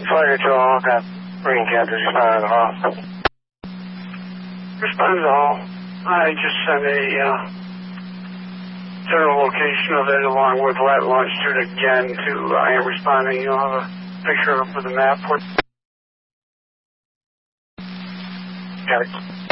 Fire to all, got Marine Captains responding to the hall. Responding to the hall. I just sent a general location of it along with Lat Longitude again to, I am responding, you'll have a picture of it with the map. Got it.